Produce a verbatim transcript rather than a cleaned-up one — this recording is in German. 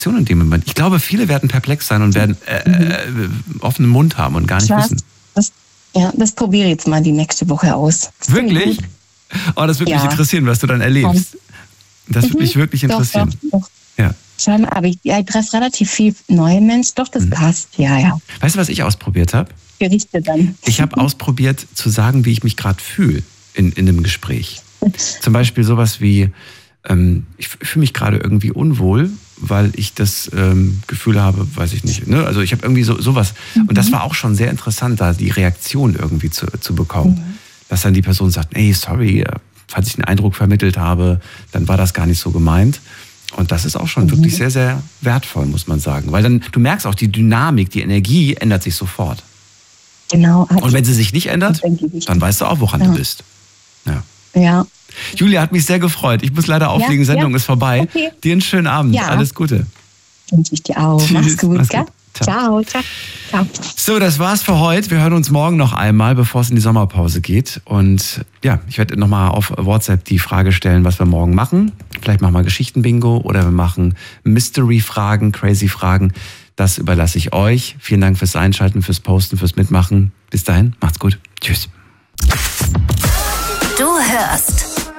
in dem Moment. Ich glaube, viele werden perplex sein und werden äh, äh, offenen Mund haben und gar nicht das, wissen. Das, ja, das probiere ich jetzt mal die nächste Woche aus. Das wirklich? Oh, das würde ja. mich interessieren, was du dann erlebst. Das würde mhm. mich wirklich interessieren. Doch, doch, doch. Ja. Schau mal, aber ich, ja, ich treffe relativ viel neue Menschen. Doch, das mhm. passt. Ja, ja. Weißt du, was ich ausprobiert habe? Gerichte dann. Ich habe ausprobiert zu sagen, wie ich mich gerade fühle in, in einem Gespräch. Zum Beispiel sowas wie, ähm, ich fühle mich gerade irgendwie unwohl, weil ich das ähm, Gefühl habe, weiß ich nicht. Ne? Also ich habe irgendwie so sowas. Mhm. Und das war auch schon sehr interessant, da die Reaktion irgendwie zu, zu bekommen. Mhm. Dass dann die Person sagt, hey, sorry, falls ich einen Eindruck vermittelt habe, dann war das gar nicht so gemeint. Und das ist auch schon mhm. wirklich sehr, sehr wertvoll, muss man sagen. Weil dann, du merkst auch, die Dynamik, die Energie ändert sich sofort. Genau. Und wenn sie sich nicht ändert, dann weißt du auch, woran ja. du bist. Ja. Ja. Julia, hat mich sehr gefreut. Ich muss leider auflegen, ja, Sendung ja. ist vorbei. Okay. Dir einen schönen Abend. Ja. Alles Gute. Wünsche ich dir auch. Tschüss. Mach's gut. Mach's gut. Ciao. Ciao. Ciao. So, das war's für heute. Wir hören uns morgen noch einmal, bevor es in die Sommerpause geht. Und ja, ich werde nochmal auf WhatsApp die Frage stellen, was wir morgen machen. Vielleicht machen wir Geschichten-Bingo oder wir machen Mystery-Fragen, Crazy-Fragen. Das überlasse ich euch. Vielen Dank fürs Einschalten, fürs Posten, fürs Mitmachen. Bis dahin, macht's gut. Tschüss. Du hörst